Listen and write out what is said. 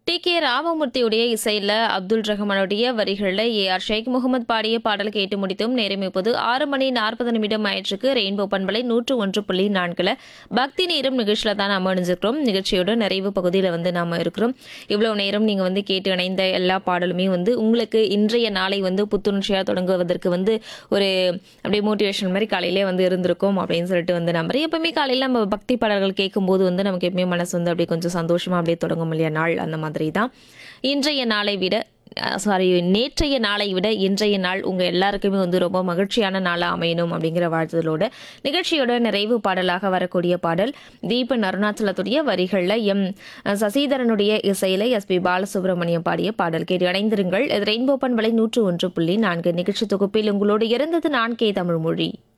DK. ராமமூர்த்தியுடைய இசையில அப்துல் ரஹ்மானுடைய வரிகள்ல ஏ.ஆர். ஷேக் முகமது பாடிய பாடல் கேட்டு முடித்தும். நேரம் இப்போது 6:40 ஆயிற்றுக்கு. ரெயின்போ பண்பலை 101.4ல பக்தி நேரம் நிகழ்ச்சியில தான் நாம இணைஞ்சிருக்கிறோம். நிகழ்ச்சியோட நிறைவு பகுதியில நாம இருக்கிறோம். இவ்வளவு நேரம் நீங்க கேட்டு இணைந்த எல்லா பாடலுமே உங்களுக்கு இன்றைய நாளை புத்துணர்ச்சியா தொடங்குவதற்கு ஒரு அப்படியே மோட்டிவேஷன் மாதிரி காலையிலே இருந்திருக்கும் அப்படின்னு சொல்லிட்டு நம்புறேன். எப்பவுமே காலையில நம்ம பக்தி பாடல்கள் கேட்கும்போது நமக்கு எப்பவுமே மனசு அப்படியே கொஞ்சம் சந்தோஷமா அப்படியே தொடங்கும் இல்லையா நாள். அந்த மாதிரி தான் இன்றைய நாளை விட நேற்றைய நாளை விட இன்றைய நாள் உங்க எல்லாருக்குமே ரொம்ப மகிழ்ச்சியான நாளா அமையணும் அப்படிங்கிற வாழ்த்துதலோட நிகழ்ச்சியோட நிறைவு பாடலாக வரக்கூடிய பாடல் தீபன் அருணாச்சலத்துடைய வரிகள்ல சசிதரனுடைய இசையில எஸ்.பி. பாலசுப்ரமணியம் பாடிய பாடல் கேட்டு அடைந்திருங்கள். ரெயின்போ பண்பலை 101.4 நிகழ்ச்சி தொகுப்பில் உங்களோடு இருந்தது நான் கே. தமிழ்மொழி.